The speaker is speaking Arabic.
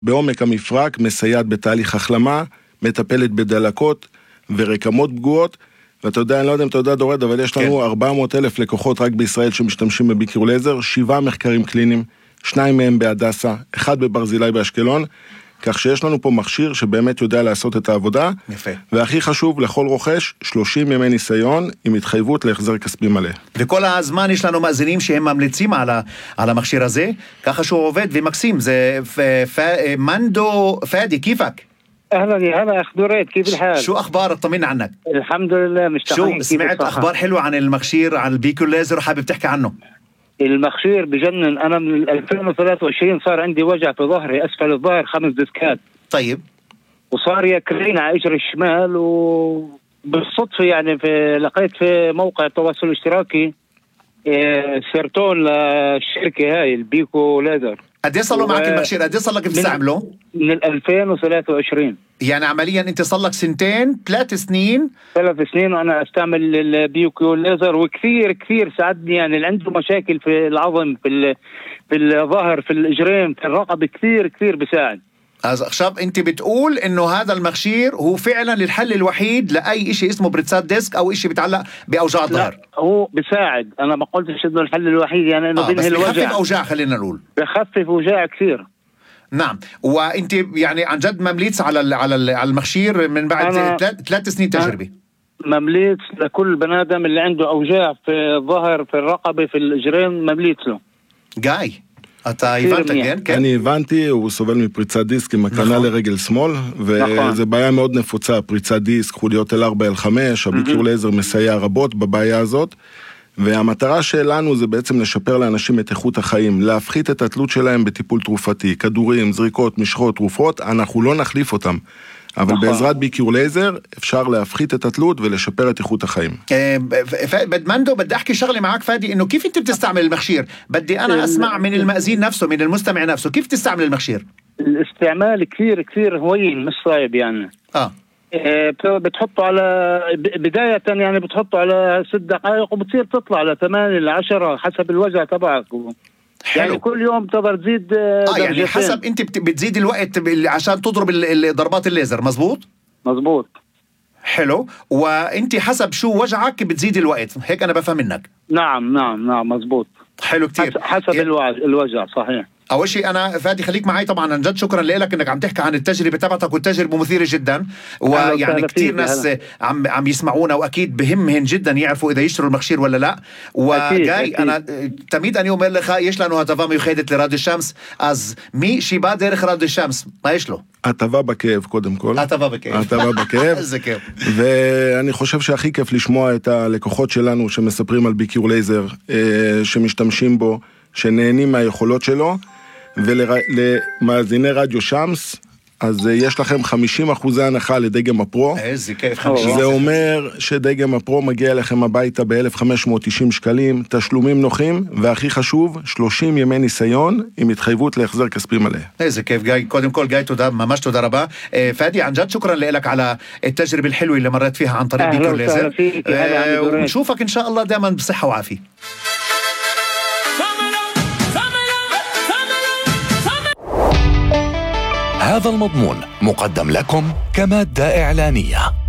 בעומק המפרק, מסייעת בתהליך החלמה, מטפלת בדלקות ורקמות פגועות, ואתה יודע, אני לא יודע אם אתה יודע דורד, אבל יש לנו 400,000 לקוחות רק בישראל שמשתמשים בביקור לייזר, 7 מחקרים קליניים, 2 מהם בהדסה, 1 בברזילי באשקלון, כך שיש לנו פה מכשיר שבאמת יודע לעשות את העבודה, יפה. והכי חשוב, לכל רוכש, 30 ימי ניסיון עם התחייבות להחזר כספי מלא. וכל הזמן יש לנו מאזינים שהם ממליצים על המכשיר הזה, ככה שהוא עובד ומקסים. זה מנדו פאדי, كيفك؟ أهلا يا هلا أخ دوريد كيف الحال؟ شو أخبار؟ طمنا عنك. الحمد لله مشتاقين. شو سمعت أخبار حلوة عن المכשיر عن البيكو ليزر وحابب تحكي عنه؟ المخشير بجنن. أنا من 2023 صار عندي وجع في ظهري أسفل الظهر 5 ديسكات. طيب. وصار يكرين على إجري الشمال، وبالصدفة يعني لقيت في موقع التواصل الاشتراكي سيرتون للشركة هاي البيكو ليزر. قد ايه صار له معك المخشير؟ قد ايه صار لك بتستعمله؟ من 2023. يعني عمليا انت صار لك 3 سنين 3 سنين وانا استعمل البيكو ليزر، وكثير كثير ساعدني. يعني اللي عنده مشاكل في العظم، في الظهر، في الاجرين، في الرقبه، كثير كثير بساعد. شاب انت بتقول انه هذا المخشير هو فعلا الحل الوحيد لاي شيء اسمه بريتسات ديسك او شيء بيتعلق باوجاع الظهر؟ هو بيساعد. انا ما قلتش انه الحل الوحيد، يعني انه بينهي الوجع، بخفف اوجاع، خلينا نقول بخفف وجع كثير. نعم. وانت يعني عن جد ممليت على المخشير من بعد 3 سنين تجربه؟ ممليت لكل بنادم اللي عنده اوجاع في الظهر، في الرقبه، في الاجرين، ممليت له. جاي אתה הבנת, כן? אני הבנתי, הוא סובל מפריצת דיסק עם הקרנה לרגל שמאל, וזה בעיה מאוד נפוצה, פריצת דיסק, חוליות L4, L5, הביקור לייזר מסייע רבות בבעיה הזאת, והמטרה שלנו זה בעצם לשפר לאנשים את איכות החיים, להפחית את התלות שלהם בטיפול תרופתי, כדורים, זריקות, משחות, תרופות, אנחנו לא נחליף אותם. אבל בעזרת ביקור לייזר אפשר להפחית את התלות ולשפר את איכות החיים. مندو بدي احكي شغله معك فادي، انه كيف انت بتستعمل المخشير؟ بدي انا اسمع من المأذين نفسه، من المستمع نفسه، كيف تستعمل المخشير؟ الاستعمال كثير كثير هوين، مش صعب يعني. بتحطه على بداية، يعني بتحطه على 6 دقائق وبتصير تطلع ل 8 ل 10 حسب الوجع تبعك. حلو. يعني كل يوم تقدر تزيد يعني حسب انت بتزيد الوقت عشان تضرب ضربات الليزر. مزبوط. حلو. وانت حسب شو وجعك بتزيد الوقت، هيك انا بفهم منك. نعم مزبوط. حلو كتير. حسب الوجع صحيح. اول شيء انا فادي خليك معي طبعا، عن جد شكرا لك انك عم تحكي عن التجربه تبعتك، والتجربه مثيره جدا، ويعني كثير ناس عم يسمعونا، واكيد بهمهم جدا يعرفوا اذا يشتروا المخشير ولا لا. وجاي انا تميد ان يوم لك יש לנו הטבה מיוחדת לרדיו שמס, אז מי שבא דרך רדיו שמס, מה יש לו? הטבה בכאב קודם כל. הטבה בכאב. זה כיף. ואני חושב שהכי כיף לשמוע את הלקוחות שלנו שמספרים על ביקור לייזר, שמשתמשים בו, שנהנים מהיכולות שלו, ולמאזיני רדיו שמס, אז יש לכם 50% הנחה לדגם הפרו. איזה כיף. זה אומר שדגם הפרו מגיע לכם הביתה ב-1,590 שקלים, תשלומים נוחים, והכי חשוב, 30 ימי ניסיון עם התחייבות להחזר כספי מלא. איזה כיף גיא. קודם כל גיא, תודה, ממש תודה רבה. فادي عن جد شكرا لك على التجربة الحلوة اللي مرت فيها عن طريق بيكور ليزر، ونشوفك إن شاء الله دائما بصحة وعافية. هذا المضمون مقدم لكم كمادة إعلانية.